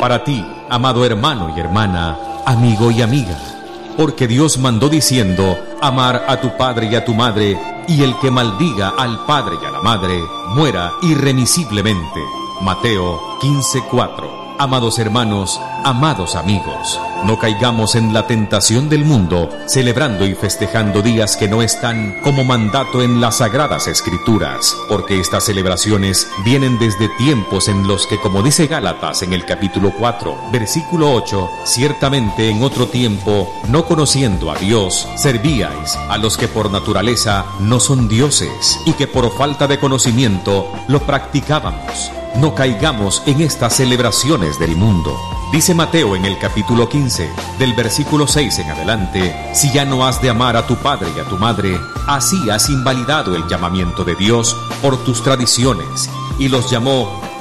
para ti, amado hermano y hermana, amigo y amiga. Porque Dios mandó diciendo, amar a tu padre y a tu madre, y el que maldiga al padre y a la madre, muera irremisiblemente. Mateo 15:4. Amados hermanos, amados amigos, no caigamos en la tentación del mundo, celebrando y festejando días que no están como mandato en las Sagradas Escrituras, porque estas celebraciones vienen desde tiempos en los que, como dice Gálatas en el capítulo 4, versículo 8, ciertamente en otro tiempo, no conociendo a Dios, servíais a los que por naturaleza no son dioses, y que por falta de conocimiento lo practicábamos. No caigamos en estas celebraciones del mundo. Dice Mateo en el capítulo 15, del versículo 6 en adelante, si ya no has de amar a tu padre y a tu madre, así has invalidado el llamamiento de Dios por tus tradiciones, y los llamó